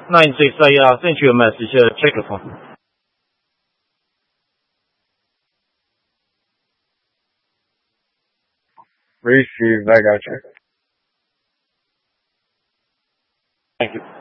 96, I sent you a message. Check the phone. Received. I got you. Thank you.